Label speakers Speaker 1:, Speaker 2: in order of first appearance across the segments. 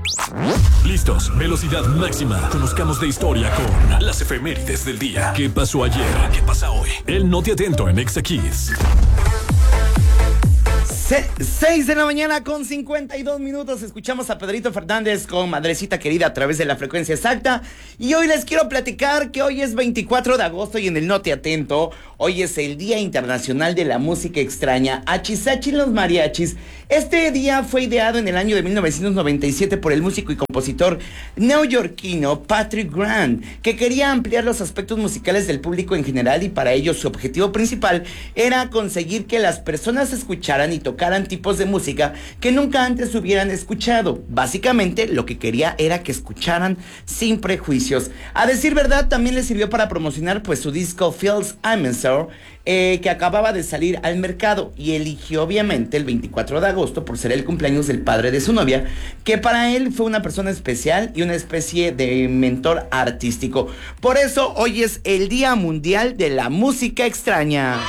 Speaker 1: Listos, velocidad máxima. Conozcamos de historia con las efemérides del día. ¿Qué pasó ayer? ¿Qué pasa hoy? El No Te Atento en Exa Kids.
Speaker 2: 6 de la mañana con 52 minutos. Escuchamos a Pedrito Fernández con Madrecita Querida a través de la frecuencia exacta. Y hoy les quiero platicar que hoy es 24 de agosto y en el No Te Atento, hoy es el Día Internacional de la Música Extraña. Achis los mariachis. Este día fue ideado en el año de 1997 por el músico y compositor neoyorquino Patrick Grant, que quería ampliar los aspectos musicales del público en general, y para ello su objetivo principal era conseguir que las personas escucharan y tocaran tipos de música que nunca antes hubieran escuchado. Básicamente lo que quería era que escucharan sin prejuicios. A decir verdad, también le sirvió para promocionar pues su disco Feels I'm So, que acababa de salir al mercado, y eligió obviamente el 24 de agosto por ser el cumpleaños del padre de su novia, que para él fue una persona especial y una especie de mentor artístico. Por eso hoy es el Día Mundial de la Música Extraña.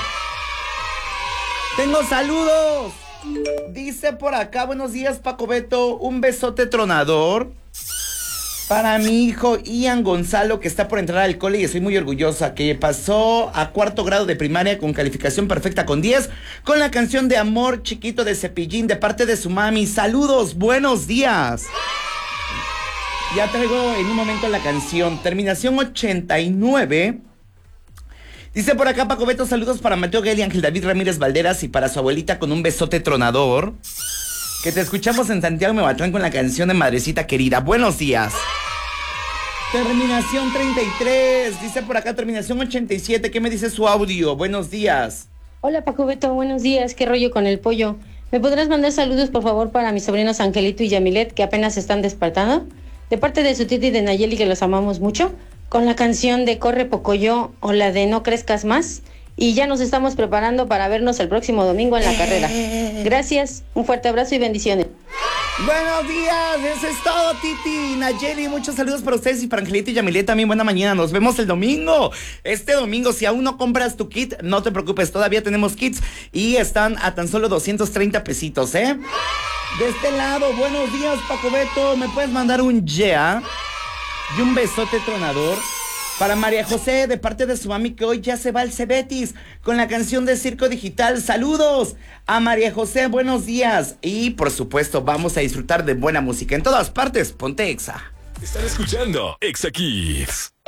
Speaker 2: Tengo saludos. Dice por acá, buenos días Paco Beto, un besote tronador para mi hijo Ian Gonzalo, que está por entrar al cole y estoy muy orgullosa, que pasó a 4º grado de primaria con calificación perfecta con 10, con la canción de Amor Chiquito de Cepillín de parte de su mami. Saludos, buenos días. Ya traigo en un momento la canción, terminación 89. Dice por acá Paco Beto, saludos para Mateo Guel y Ángel David Ramírez Valderas y para su abuelita con un besote tronador. Que te escuchamos en Santiago Mebatlán con la canción de Madrecita Querida. Buenos días. Terminación 33. Dice por acá terminación 87. ¿Qué me dice su audio? Buenos días.
Speaker 3: Hola Paco Beto, buenos días. ¿Qué rollo con el pollo? ¿Me podrás mandar saludos por favor para mis sobrinos Angelito y Yamilet, que apenas están despertando? De parte de su tita y de Nayeli, que los amamos mucho, con la canción de Corre Pocoyo o la de No Crezcas Más. Y ya nos estamos preparando para vernos el próximo domingo en la carrera. Gracias, un fuerte abrazo y bendiciones.
Speaker 2: Buenos días, eso es todo, Titi, Nayeli, muchos saludos para ustedes y para Angelito y Yamilet también. Buena mañana, nos vemos el domingo. Este domingo, si aún no compras tu kit, no te preocupes, todavía tenemos kits y están a tan solo 230 pesitos, ¿eh? De este lado, buenos días, Paco Beto, ¿me puedes mandar un yeah y un besote tronador para María José, de parte de su mami, que hoy ya se va al Cebetis con la canción de Circo Digital? Saludos a María José, buenos días. Y por supuesto vamos a disfrutar de buena música en todas partes. Ponte Exa.
Speaker 1: Están escuchando Exa Kids.